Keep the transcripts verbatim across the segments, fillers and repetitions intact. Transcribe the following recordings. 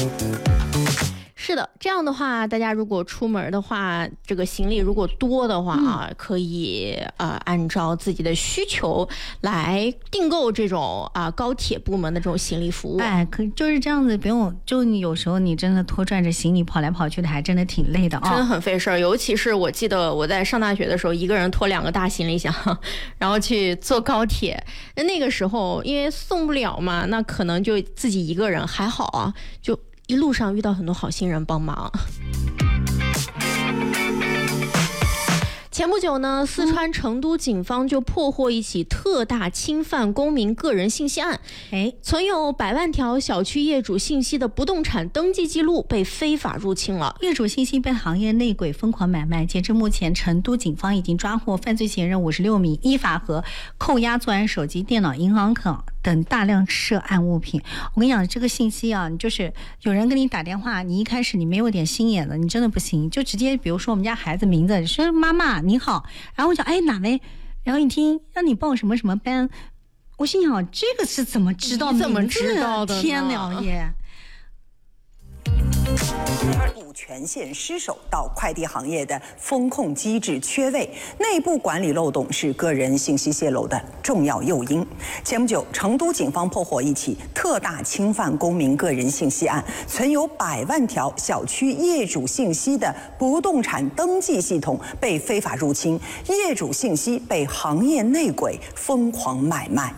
是的，这样的话，大家如果出门的话，这个行李如果多的话啊，嗯、可以呃按照自己的需求来订购这种啊高铁部门的这种行李服务。 哎，可就是这样子，不用就你有时候你真的拖拽着行李跑来跑去的，还真的挺累的啊、哦， 真的很费事儿。尤其是我记得我在上大学的时候，一个人拖两个大行李箱，然后去坐高铁。那个时候因为送不了嘛，那可能就自己一个人，还好啊，就。一路上遇到很多好心人帮忙。前不久呢，四川成都警方就破获一起特大侵犯公民个人信息案。哎，存有百万条小区业主信息的不动产登记记录被非法入侵了， 业主信息被行业内鬼疯狂买卖。截至目前，成都警方已经抓获犯罪嫌疑人五十六名，依法和扣押作案手机、电脑、银行卡等大量涉案物品。我跟你讲，这个信息啊，你就是有人跟你打电话，你一开始你没有点心眼的，你真的不行，就直接比如说我们家孩子名字，说妈妈你好，然后我讲哎哪位，然后一听让你报什么什么班，我心想这个是怎么知道名字？ 怎么知道的？ 天了耶！ 股权线失守到快递行业的风控机制缺位，内部管理漏洞是个人信息泄露的重要诱因。前不久，成都警方破获一起特大侵犯公民个人信息案，存有百万条小区业主信息的不动产登记系统被非法入侵，业主信息被行业内鬼疯狂买卖。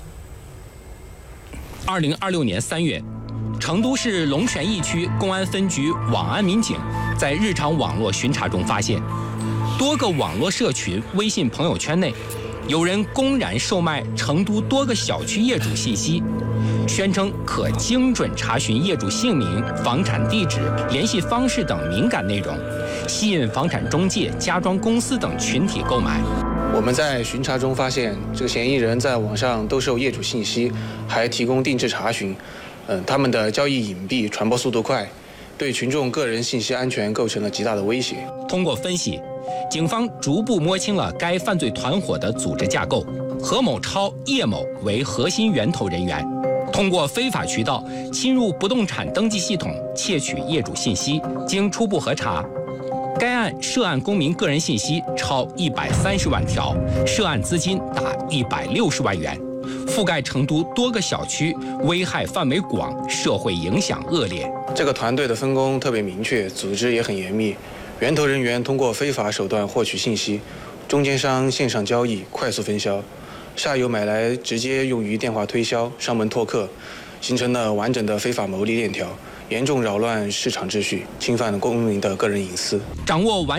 二零二六年三月。成都市龙泉驿区公安分局网安民警在日常网络巡查中发现，多个网络社群、微信朋友圈内，有人公然售卖成都多个小区业主信息，宣称可精准查询业主姓名、房产地址、联系方式等敏感内容，吸引房产中介、家装公司等群体购买。 我们在巡查中发现，这个嫌疑人在网上兜售业主信息，还提供定制查询。嗯，他们的交易隐蔽、传播速度快，对群众个人信息安全构成了极大的威胁。 通过分析，警方逐步摸清了该犯罪团伙的组织架构，何某超、叶某为核心源头人员，通过非法渠道侵入不动产登记系统窃取业主信息。经初步核查，该案涉案公民个人信息超一百三十万条，涉案资金达一百六十万元。覆盖成都多个小区，危害范围广，社会影响恶劣。 这个团队的分工特别明确，组织也很严密。源头人员通过非法手段获取信息，中间商线上交易，快速分销，下游买来直接用于电话推销、上门拓客，形成了完整的非法牟利链条，严重扰乱市场秩序，侵犯了公民的个人隐私。 掌握完